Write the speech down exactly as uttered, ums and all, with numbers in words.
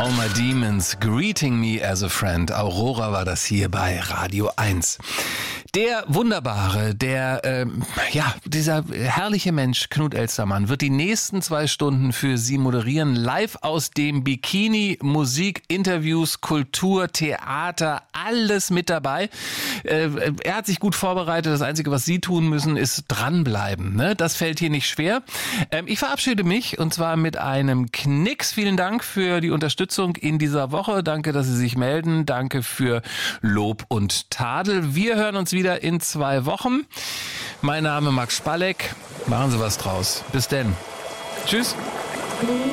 All My Demons greeting me as a friend. Aurora war das hier bei Radio eins. Der wunderbare, der, ähm, ja, dieser herrliche Mensch, Knut Elstermann, wird die nächsten zwei Stunden für Sie moderieren, live aus dem Bikini, Musik, Interviews, Kultur, Theater, alles mit dabei. Äh, er hat sich gut vorbereitet. Das Einzige, was Sie tun müssen, ist dranbleiben. Ne? Das fällt hier nicht schwer. Ähm, ich verabschiede mich und zwar mit einem Knicks. Vielen Dank für die Unterstützung in dieser Woche. Danke, dass Sie sich melden. Danke für Lob und Tadel. Wir hören uns wieder in zwei Wochen. Mein Name Max Spalleck. Machen Sie was draus. Bis denn. Tschüss.